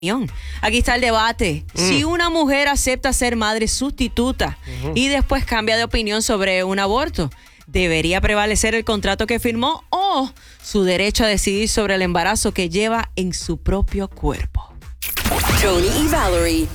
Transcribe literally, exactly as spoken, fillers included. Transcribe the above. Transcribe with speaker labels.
Speaker 1: Aquí está el debate. Mm. Si una mujer acepta ser madre sustituta uh-huh. y después cambia de opinión sobre un aborto, ¿debería prevalecer el contrato que firmó o su derecho a decidir sobre el embarazo que lleva en su propio cuerpo?
Speaker 2: Tony y Valerie.